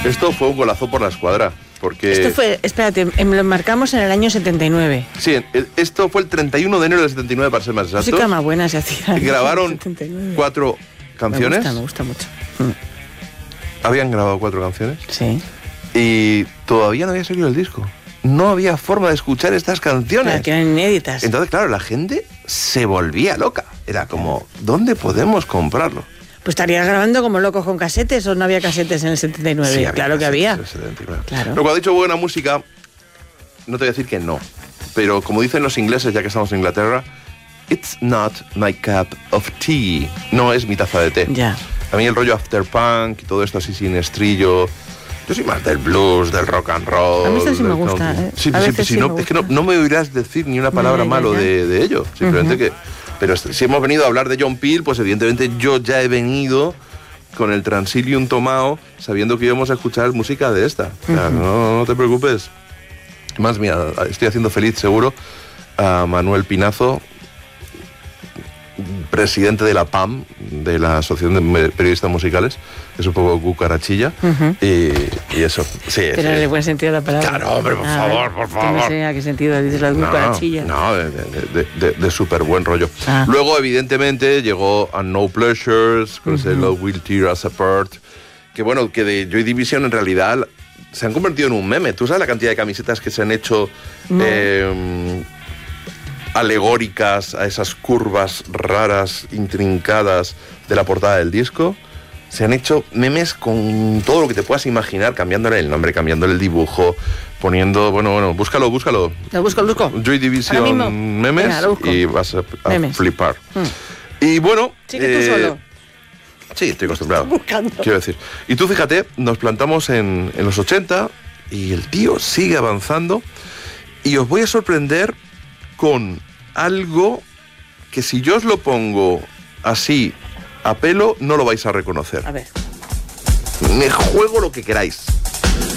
Esto fue un golazo por la escuadra, porque... Esto fue, espérate, lo marcamos en el año 79. Sí, esto fue el 31 de enero del 79, para ser más exactos. Música más buena se hacía. Grabaron 4 canciones. Me gusta mucho. Habían grabado 4 canciones. Sí. Y todavía no había salido el disco. No había forma de escuchar estas canciones. Claro, que eran inéditas. Entonces, claro, la gente se volvía loca. Era como, ¿dónde podemos comprarlo? Pues estarías grabando como locos con casetes, ¿o no había casetes en el 79? Sí, claro que había. En el 79. Claro. Pero cuando he dicho buena música, no te voy a decir que no. Pero como dicen los ingleses, ya que estamos en Inglaterra, it's not my cup of tea. No es mi taza de té. Ya. A mí el rollo afterpunk y todo esto así sin estrillo... Yo soy más del blues, del rock and roll. A mí esto sí me gusta, ¿eh? Sí, A veces sí me no, gusta. es que no me oirás decir ni una palabra malo de ello. Simplemente que... Pero si hemos venido a hablar de John Peel, pues evidentemente yo ya he venido con el Transilium tomado, sabiendo que íbamos a escuchar música de esta. O sea, no te preocupes. Más, mira, estoy haciendo feliz seguro a Manuel Pinazo, presidente de la PAM, de la Asociación de Periodistas Musicales, que es un poco cucarachilla, y eso, sí. Pero en el buen sentido de la palabra. Claro, hombre, por favor. Que no sé a qué sentido dices la cucarachilla. No, de súper buen rollo. Ah. Luego, evidentemente, llegó a No Pleasures, con ese Love Will Tear Us Apart, que bueno, que de Joy Division en realidad se han convertido en un meme. ¿Tú sabes la cantidad de camisetas que se han hecho alegóricas a esas curvas raras, intrincadas de la portada del disco? Se han hecho memes con todo lo que te puedas imaginar, cambiándole el nombre, cambiándole el dibujo, poniendo, bueno, búscalo. Lo busco. Joy Division memes. Venga, y vas a flipar. Y bueno... Sí, que tú solo. Sí, estoy acostumbrado. Quiero decir. Y tú fíjate, nos plantamos en los 80 y el tío sigue avanzando y os voy a sorprender con algo que si yo os lo pongo así a pelo no lo vais a reconocer. A ver. Me juego lo que queráis.